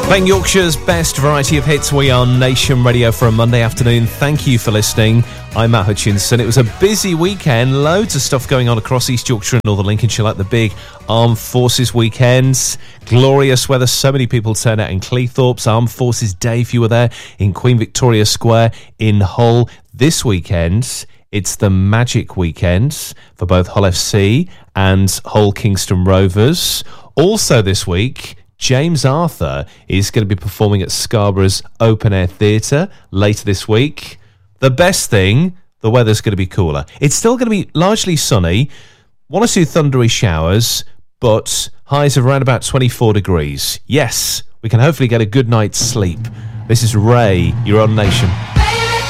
Playing Yorkshire's best variety of hits. We are Nation Radio for a Monday afternoon. Thank you for listening. I'm Matt Hutchinson. It was a busy weekend. Loads of stuff going on across East Yorkshire and Northern Lincolnshire, like the big Armed Forces weekends. Glorious weather. So many people turned out in Cleethorpes. Armed Forces Day, if you were there, in Queen Victoria Square in Hull. This weekend, it's the Magic Weekend for both Hull FC and Hull Kingston Rovers. Also this week, James Arthur is going to be performing at Scarborough's Open Air Theatre later this week. The best thing, the weather's going to be cooler. It's still going to be largely sunny, one or two thundery showers, but highs of around about 24 degrees. Yes, we can hopefully get a good night's sleep. This is Ray, you're on Nation.